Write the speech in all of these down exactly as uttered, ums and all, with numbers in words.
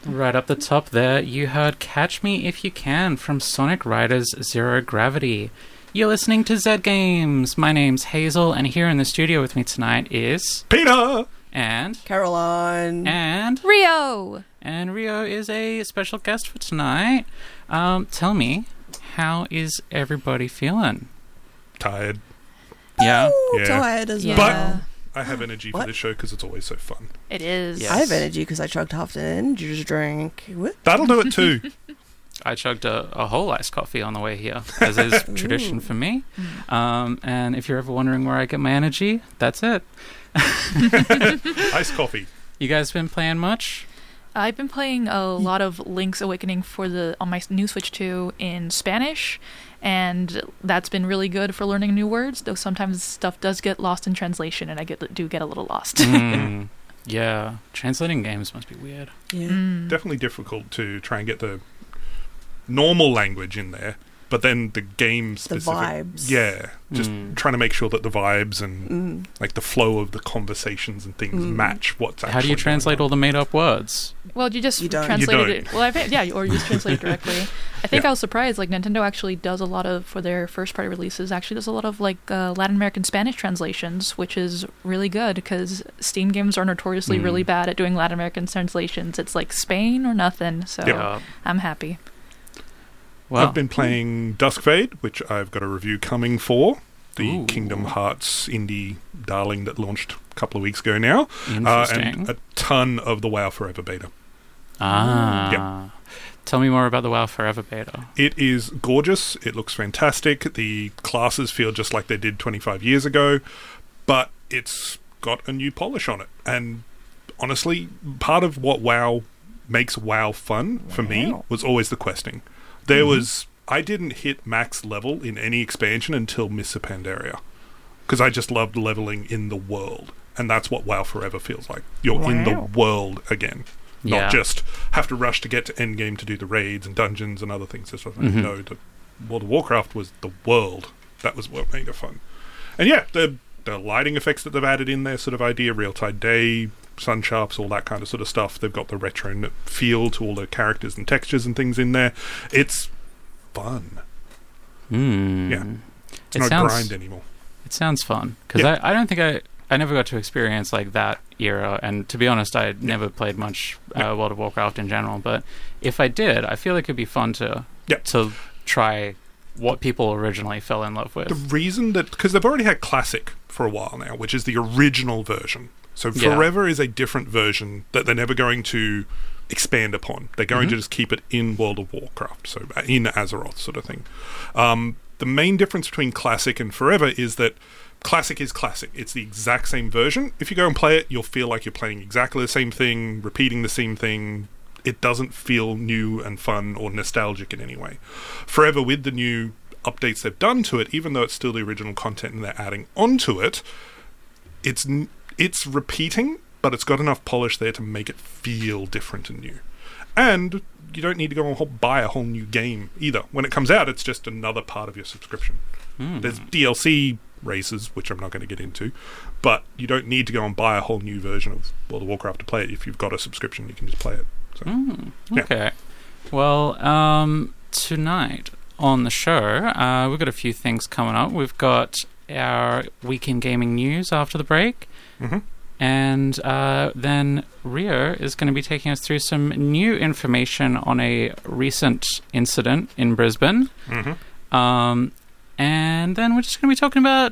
Right up the top there, you heard Catch Me If You Can from Sonic Riders Zero Gravity. You're listening to Zed Games. My name's Hazel, and here in the studio with me tonight is... Peter! And... Caroline. And... Rio! And Rio is a special guest for tonight. Um, tell me, how is everybody feeling? Tired. Yeah? Ooh, Yeah. tired as Yeah. well. I have energy for What? this show because it's always so fun. It is. Yes. I have energy because I chugged half an energy drink. What? That'll do it too. I chugged a, a whole iced coffee on the way here, as is tradition for me. Um, and if you're ever wondering where I get my energy, that's it. Iced coffee. You guys been playing much? I've been playing a lot of Link's Awakening for the on my new Switch two in Spanish, and that's been really good for learning new words, though sometimes stuff does get lost in translation, and I get do get a little lost. Mm, yeah. Translating games must be weird. Yeah. Mm. Definitely difficult to try and get the normal language in there, but then the game specific... vibes. Yeah. Just Mm. trying to make sure that the vibes and Mm. like the flow of the conversations and things Mm. match what's actually How do you going translate on. all the made-up words? Well, you just You don't. translated You it. don't. Well, I've, yeah, or you just translate it directly. I think Yeah. I was surprised. Like Nintendo actually does a lot of for their first-party releases. Actually, does a lot of like uh, Latin American Spanish translations, which is really good because Steam games are notoriously Mm. really bad at doing Latin American translations. It's like Spain or nothing. So Yeah. I'm happy. Well, I've been playing Duskfade, which I've got a review coming for. The Ooh. Kingdom Hearts indie darling that launched a couple of weeks ago now. Uh, interesting. and a ton of the WoW Forever beta. ah. Tell me more about the WoW Forever beta. It is gorgeous. It looks fantastic. The classes feel just like they did twenty-five years ago, but it's got a new polish on it. And honestly, part of what WoW makes WoW fun for me Wow. was always the questing. There was... I didn't hit max level in any expansion until Mists of Pandaria, because I just loved leveling in the world. And that's what WoW Forever feels like. You're in the Wow. world again. Yeah. Not just have to rush to get to endgame to do the raids and dungeons and other things. It's like, Mhm. No, the World of Warcraft was the world. That was what made it fun. And yeah, the the lighting effects that they've added in there, sort of idea, real-time day, sun sharps, all that kind of sort of stuff. They've got the retro n- feel to all the characters and textures and things in there. It's fun. Hmm. Yeah. It's It not sounds- grind anymore. It sounds fun because Yeah. I, I don't think I I never got to experience like that era, and to be honest, I never played much uh, Yeah. World of Warcraft in general. But if I did, I feel like it'd be fun to Yeah. to try what people originally fell in love with. The reason that... Because they've already had Classic for a while now, which is the original version. So Yeah. Forever is a different version that they're never going to expand upon. They're going Mhm. to just keep it in World of Warcraft, so uh, in Azeroth sort of thing. Um, the main difference between Classic and Forever is that Classic is Classic. It's the exact same version. If you go and play it, you'll feel like you're playing exactly the same thing, repeating the same thing. It doesn't feel new and fun or nostalgic in any way. Forever, with the new updates they've done to it, even though it's still the original content and they're adding onto it, it's n- it's repeating, but it's got enough polish there to make it feel different and new. And you don't need to go and whole- buy a whole new game either. When it comes out, it's just another part of your subscription. Hmm. There's D L C races, which I'm not going to get into, but you don't need to go and buy a whole new version of World of Warcraft to play it. If you've got a subscription, you can just play it. So, Mm, Yeah. okay. Well, um, tonight on the show, uh, we've got a few things coming up. We've got our weekend gaming news after the break. mhm. And uh, then Rio is going to be taking us through some new information on a recent incident in Brisbane. Mhm. Um, and then we're just going to be talking about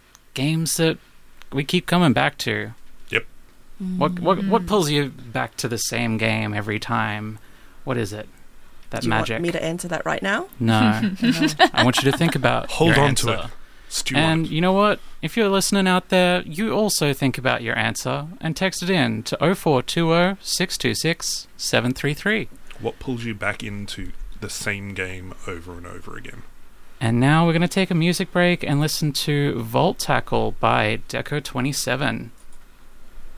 games that we keep coming back to. Yep. What what what pulls you back to the same game every time? What is it? That Do you magic? want me to answer that right now? No. I want you to think about Hold your on to answer. it. Stew And on it. you know what? If you're listening out there, you also think about your answer and text it in to oh four two oh, six two six, seven three three. What pulls you back into the same game over and over again? And now we're going to take a music break and listen to Vault Tackle by Deco twenty-seven.